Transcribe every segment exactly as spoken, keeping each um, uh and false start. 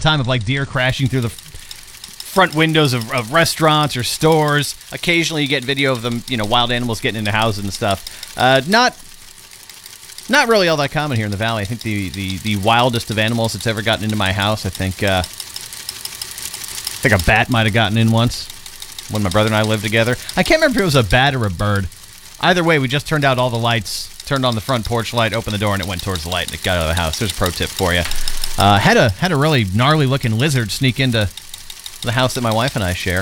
time of like deer crashing through the front windows of, of restaurants or stores. Occasionally you get video of them, you know, wild animals getting into houses and stuff. Uh, not not really all that common here in the valley. I think the, the, the wildest of animals that's ever gotten into my house, I think uh, I think a bat might have gotten in once when my brother and I lived together. I can't remember if it was a bat or a bird. Either way, we just turned out all the lights, turned on the front porch light, opened the door, and it went towards the light, and it got out of the house. There's a pro tip for you. Uh, had a had a really gnarly-looking lizard sneak into the house that my wife and I share.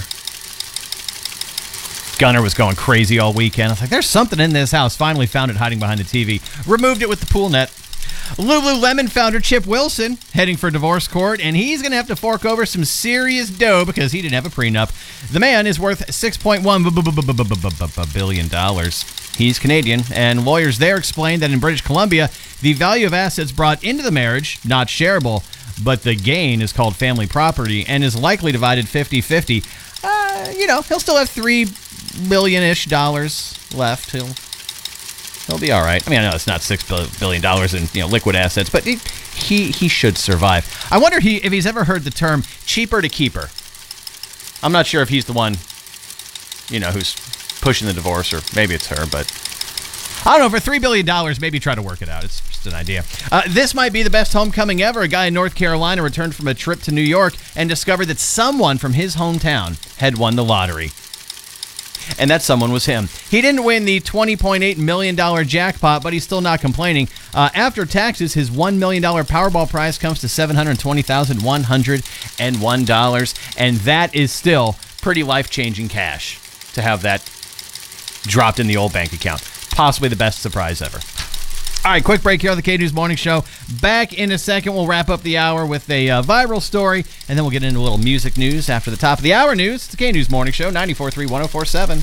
Gunner was going crazy all weekend. I was like, there's something in this house. Finally found it hiding behind the T V. Removed it with the pool net. Lululemon founder Chip Wilson heading for divorce court, and he's going to have to fork over some serious dough because he didn't have a prenup. The man is worth six point one billion dollars. He's Canadian, and lawyers there explained that in British Columbia, the value of assets brought into the marriage, not shareable, but the gain is called family property and is likely divided fifty-fifty. Uh, you know, he'll still have three billion-ish dollars left. He'll he'll be all right. I mean, I know it's not six billion dollars in, you know, liquid assets, but he he, he should survive. I wonder he, if he's ever heard the term cheaper to keeper. I'm not sure if he's the one, you know, who's pushing the divorce, or maybe it's her, but I don't know. For three billion dollars, maybe try to work it out. It's just an idea. Uh, this might be the best homecoming ever. A guy in North Carolina returned from a trip to New York and discovered that someone from his hometown had won the lottery. And that someone was him. He didn't win the twenty point eight million dollars jackpot, but he's still not complaining. Uh, after taxes, his one million dollars Powerball prize comes to seven hundred twenty thousand one hundred one dollars, and that is still pretty life-changing cash to have that dropped in the old bank account. Possibly the best surprise ever. All right, quick break here on the K-News Morning Show. Back in a second. We'll wrap up the hour with a uh, viral story, and then we'll get into a little music news after the top of the hour news. It's the K-News Morning Show, ninety-four point three, one oh four point seven.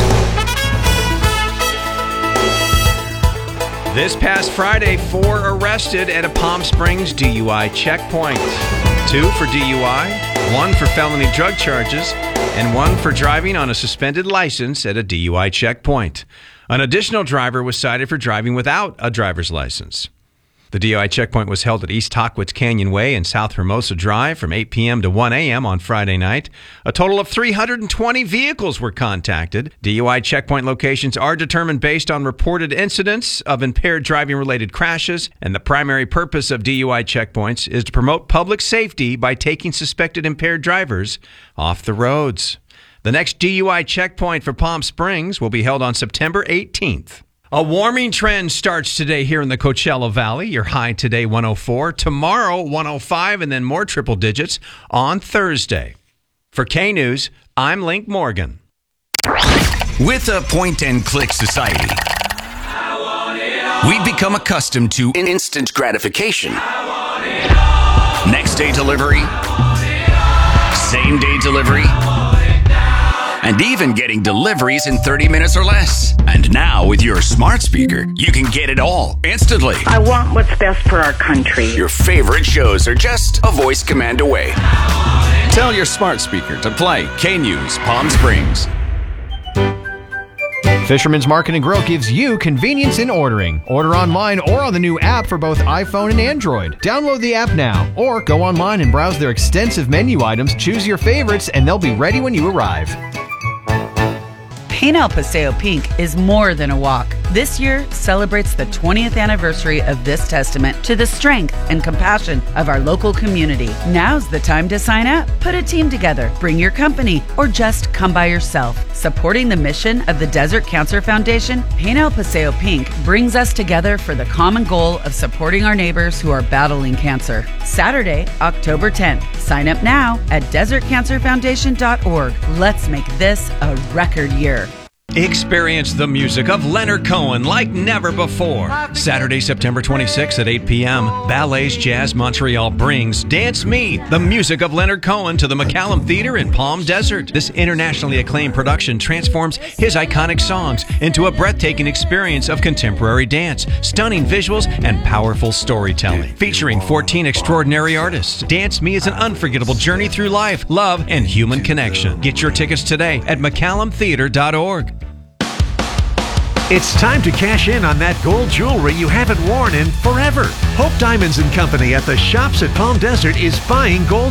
This past Friday, four arrested at a Palm Springs D U I checkpoint. Two for D U I, one for felony drug charges, and one for driving on a suspended license at a D U I checkpoint. An additional driver was cited for driving without a driver's license. The D U I checkpoint was held at East Tahquitz Canyon Way and South Hermosa Drive from eight p.m. to one a.m. on Friday night. A total of three hundred twenty vehicles were contacted. D U I checkpoint locations are determined based on reported incidents of impaired driving-related crashes, and the primary purpose of D U I checkpoints is to promote public safety by taking suspected impaired drivers off the roads. The next D U I checkpoint for Palm Springs will be held on September eighteenth. A warming trend starts today here in the Coachella Valley. Your high today, one oh four. Tomorrow, one oh five, and then more triple digits on Thursday. For K-News, I'm Link Morgan. With a point-and-click society, we've become accustomed to instant gratification. Next-day delivery, same-day delivery, and even getting deliveries in thirty minutes or less. And now, with your smart speaker, you can get it all instantly. I want what's best for our country. Your favorite shows are just a voice command away. Tell your smart speaker to play K-News Palm Springs. Fisherman's Market and Grill gives you convenience in ordering. Order online or on the new app for both iPhone and Android. Download the app now or go online and browse their extensive menu items, choose your favorites, and they'll be ready when you arrive. Pain El Paseo Pink is more than a walk. This year celebrates the twentieth anniversary of this testament to the strength and compassion of our local community. Now's the time to sign up. Put a team together, bring your company, or just come by yourself. Supporting the mission of the Desert Cancer Foundation, Pain El Paseo Pink brings us together for the common goal of supporting our neighbors who are battling cancer. Saturday, October tenth. Sign up now at desert cancer foundation dot org. Let's make this a record year. Experience the music of Leonard Cohen like never before. Saturday, September twenty-sixth at eight p.m., Ballets Jazz Montreal brings Dance Me, the music of Leonard Cohen, to the McCallum Theater in Palm Desert. This internationally acclaimed production transforms his iconic songs into a breathtaking experience of contemporary dance, stunning visuals, and powerful storytelling. Featuring fourteen extraordinary artists, Dance Me is an unforgettable journey through life, love, and human connection. Get your tickets today at mccallum theater dot org. It's time to cash in on that gold jewelry you haven't worn in forever. Hope Diamonds and Company at the Shops at Palm Desert is buying gold